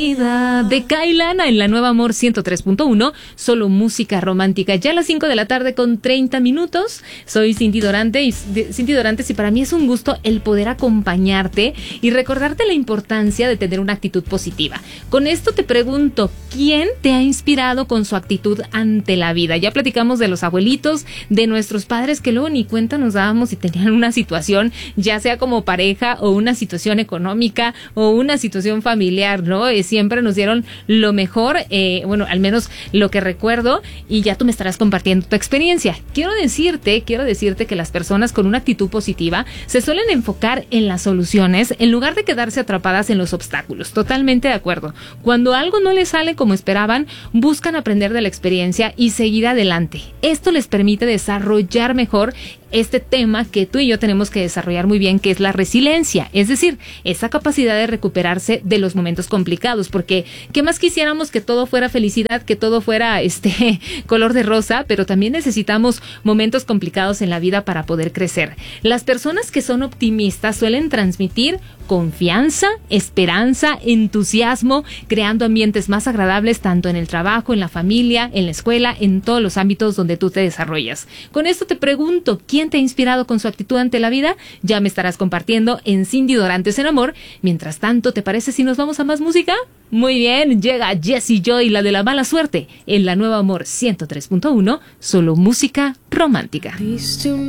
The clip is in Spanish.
De Kailana en la Nueva Amor 103.1, solo música romántica. Ya a las 5 de la tarde con 30 minutos. Soy Cindy Dorantes y para mí es un gusto el poder acompañarte y recordarte la importancia de tener una actitud positiva. Con esto te pregunto, ¿quién te ha inspirado con su actitud ante la vida? Ya platicamos de los abuelitos, de nuestros padres que luego ni cuenta nos dábamos si tenían una situación, ya sea como pareja o una situación económica o una situación familiar, ¿no? Siempre nos dieron lo mejor, bueno, al menos lo que recuerdo, y ya tú me estarás compartiendo tu experiencia. Quiero decirte que las personas con una actitud positiva se suelen enfocar en las soluciones en lugar de quedarse atrapadas en los obstáculos. Totalmente de acuerdo. Cuando algo no les sale como esperaban, buscan aprender de la experiencia y seguir adelante. Esto les permite desarrollar mejor este tema que tú y yo tenemos que desarrollar muy bien, que es la resiliencia, es decir, esa capacidad de recuperarse de los momentos complicados, porque ¿qué más quisiéramos? Que todo fuera felicidad, que todo fuera color de rosa, pero también necesitamos momentos complicados en la vida para poder crecer. Las personas que son optimistas suelen transmitir confianza, esperanza, entusiasmo, creando ambientes más agradables tanto en el trabajo, en la familia, en la escuela, en todos los ámbitos donde tú te desarrollas. Con esto te pregunto, ¿quién te ha inspirado con su actitud ante la vida? Ya me estarás compartiendo en Cindy Dorantes en Amor. Mientras tanto, ¿te parece si nos vamos a más música? Muy bien, llega Jessie Joy, la de la mala suerte, en la Nueva Amor 103.1, solo música romántica.